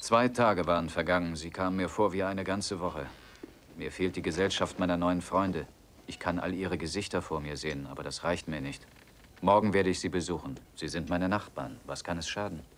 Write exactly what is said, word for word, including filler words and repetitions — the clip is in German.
Zwei Tage waren vergangen. Sie kamen mir vor wie eine ganze Woche. Mir fehlt die Gesellschaft meiner neuen Freunde. Ich kann all ihre Gesichter vor mir sehen, aber das reicht mir nicht. Morgen werde ich sie besuchen. Sie sind meine Nachbarn. Was kann es schaden?